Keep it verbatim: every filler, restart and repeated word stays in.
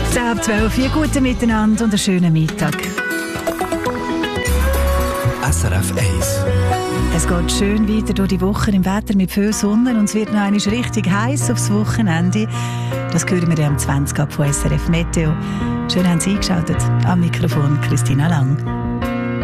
Ab zwölf Uhr, guten Miteinander und einen schönen Mittag. S R F eins. Es geht schön weiter durch die Woche im Wetter mit viel Sonne und es wird noch einmal richtig heiß aufs Wochenende. Das hören wir am zwanzig ab von S R F Meteo. Schön haben Sie eingeschaltet. Am Mikrofon Christina Lang.